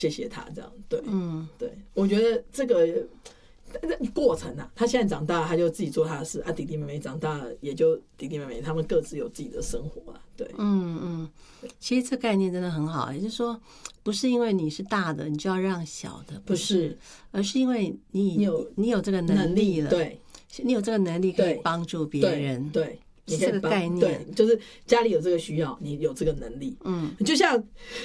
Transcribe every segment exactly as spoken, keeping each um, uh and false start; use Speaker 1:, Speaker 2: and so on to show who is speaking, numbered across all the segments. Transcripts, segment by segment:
Speaker 1: 谢谢他这样。对，嗯，对，我觉得这个过程啊，他现在长大，他就自己做他的事啊。弟弟妹妹长大了，也就弟弟妹妹他们各自有自己的生活了。对，嗯
Speaker 2: 嗯，其实这概念真的很好，也就是说，不是因为你是大的，你就要让小的，不是，不是而是因为你你有你有这个能力了，
Speaker 1: 对，
Speaker 2: 你有这个能力可以帮助别人，
Speaker 1: 对。对
Speaker 2: 你可以这个概念，
Speaker 1: 对，就是家里有这个需要，你有这个能力，嗯，就像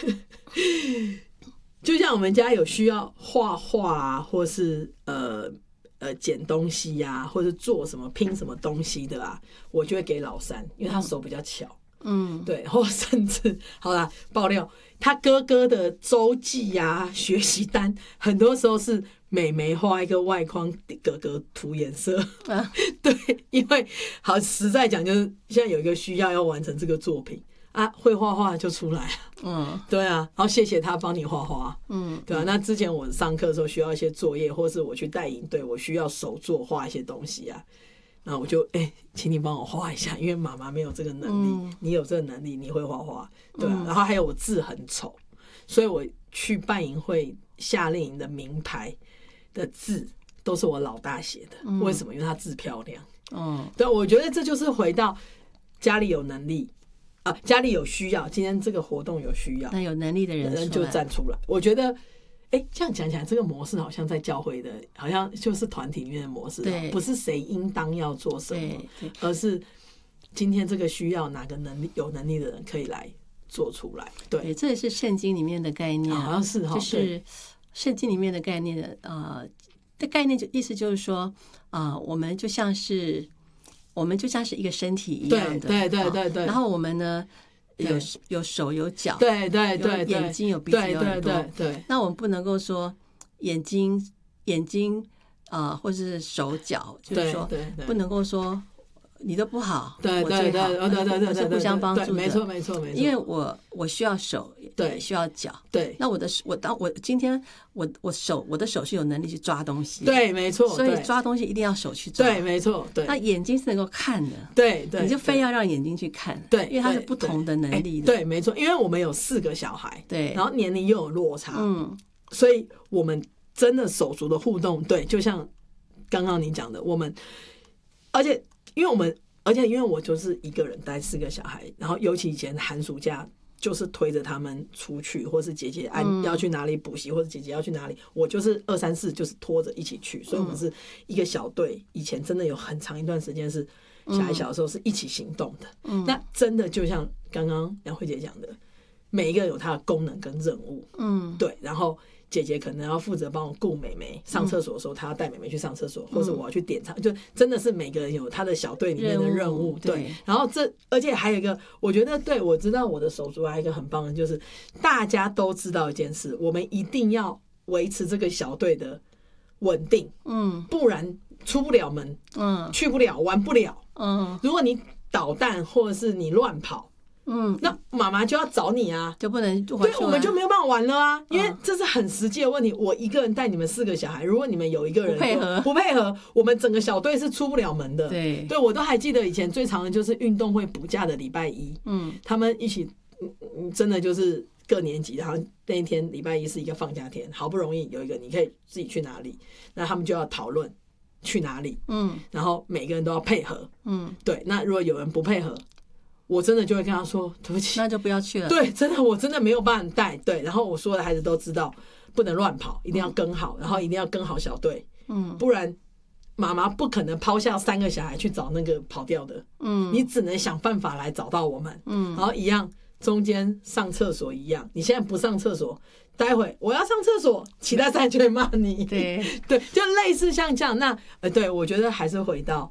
Speaker 1: 就像我们家有需要画画啊，或是呃呃捡东西呀、啊，或是做什么拼什么东西的啊，我就会给老三，因为他手比较巧，嗯，对，或甚至好啦，爆料他哥哥的周记啊、学习单，很多时候是妹妹画一个外框，哥哥涂颜色。啊、对，因为好实在讲，就是现在有一个需要要完成这个作品啊，会画画就出来。嗯，对啊，然后谢谢他帮你画画。嗯，对啊。那之前我上课的时候需要一些作业，或是我去带营队，我需要手作画一些东西啊。那我就哎、欸，请你帮我画一下，因为妈妈没有这个能力，嗯、你有这个能力，你会画画，对啊。嗯、然后还有我字很丑，所以我去办营会夏令营的名牌的字都是我老大写的，嗯、为什么？因为他字漂亮。嗯，对，我觉得这就是回到家里有能力啊，家里有需要，今天这个活动有需要，
Speaker 2: 那有能力的人
Speaker 1: 人就站出来。我觉得，哎，这样讲起来，这个模式好像在教会的，好像就是团体里面的模式，不是谁应当要做什么，而是今天这个需要哪个能力有能力的人可以来做出来。对，
Speaker 2: 对，这也是圣经里面的概念，
Speaker 1: 好像是哈，
Speaker 2: 就是圣经里面的概念，呃，的概念就意思就是说，啊、呃，我们就像是我们就像是一个身体一样的，
Speaker 1: 对对对对对。
Speaker 2: 然后我们呢，有有手有脚，
Speaker 1: 对对对，
Speaker 2: 有眼睛有鼻子有耳朵，
Speaker 1: 对对。
Speaker 2: 那我们不能够说眼睛眼睛啊、呃，或是手脚，就是说不能够说。你都不好，
Speaker 1: 对对对对对对对，
Speaker 2: 是互相帮助的，
Speaker 1: 没错没错没错。
Speaker 2: 因为我我需要手，
Speaker 1: 对，
Speaker 2: 需要脚，
Speaker 1: 对。
Speaker 2: 那我的我当我今天我我手我的手是有能力去抓东西，
Speaker 1: 对，没错。
Speaker 2: 所以抓东西一定要手去抓，
Speaker 1: 对，没错。对。
Speaker 2: 那眼睛是能够看的，
Speaker 1: 对对，
Speaker 2: 你就非要让眼睛去看，
Speaker 1: 对，
Speaker 2: 因为它是不同的能力的，
Speaker 1: 对，没错。因为我们有四个小孩，
Speaker 2: 对，
Speaker 1: 然后年龄又有落差，嗯，所以我们真的手足的互动，对，就像刚刚你讲的，我们，而且因为我们。而且因为我就是一个人带四个小孩，然后尤其以前寒暑假就是推着他们出去，或是姐姐按要去哪里补习，或者姐姐要去哪里，我就是二三四就是拖着一起去，所以我们是一个小队。以前真的有很长一段时间是小孩小的时候是一起行动的，嗯、那真的就像刚刚杨慧姐讲的，每一个有他的功能跟任务，嗯，对，然后。姐姐可能要负责帮我顾妹妹上厕所的时候，她、嗯、要带妹妹去上厕所，或者我要去点餐，就真的是每个人有他的小队里面的任务。对，对然后这而且还有一个，我觉得对我知道我的手足还有一个很棒的，就是大家都知道一件事，我们一定要维持这个小队的稳定，嗯，不然出不了门，嗯，去不了，玩不了，嗯，如果你捣蛋或者是你乱跑。嗯，那妈妈就要找你啊，
Speaker 2: 就不能
Speaker 1: 对，我们就没有办法玩了啊，因为这是很实际的问题。我一个人带你们四个小孩，如果你们有一个人
Speaker 2: 不配合，
Speaker 1: 不配合，我们整个小队是出不了门的。
Speaker 2: 对，
Speaker 1: 对我都还记得以前最长的就是运动会补假的礼拜一，嗯，他们一起，嗯，真的就是各年级，然后那一天礼拜一是一个放假天，好不容易有一个你可以自己去哪里，那他们就要讨论去哪里，嗯，然后每个人都要配合，嗯，对，那如果有人不配合。我真的就会跟他说对不起，
Speaker 2: 那就不要去了。
Speaker 1: 对，真的我真的没有办法带。对，然后我所有的孩子都知道不能乱跑，一定要跟好，嗯、然后一定要跟好小队，嗯，不然妈妈不可能抛下三个小孩去找那个跑掉的，嗯，你只能想办法来找到我们，嗯，然后一样中间上厕所一样，你现在不上厕所，待会我要上厕所，其他三就会骂你，
Speaker 2: 对
Speaker 1: 对，就类似像这样。那呃，对我觉得还是回到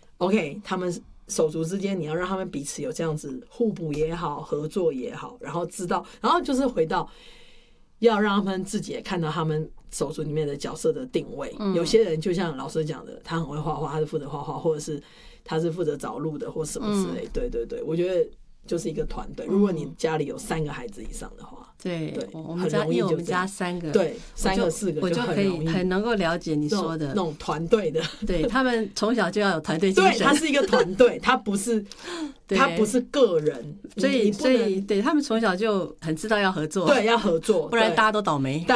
Speaker 1: OK， 他们。手足之间，你要让他们彼此有这样子互补也好，合作也好，然后知道，然后就是回到要让他们自己也看到他们手足里面的角色的定位。嗯、有些人就像老师讲的，他很会画画，他是负责画画，或者是他是负责找路的，或什么之类。嗯、对对对，我觉得就是一个团队。如果你家里有三个孩子以上的话。
Speaker 2: 对，对我们家因为我们家三个，
Speaker 1: 对，三个四个
Speaker 2: 我就可以很能够了解你说的
Speaker 1: 那种团队的，
Speaker 2: 对他们从小就要有团队精神，
Speaker 1: 对，他是一个团队，他不是他不是个人，
Speaker 2: 所以所以对他们从小就很知道要合作，
Speaker 1: 对，要合作，
Speaker 2: 不然大家都倒霉。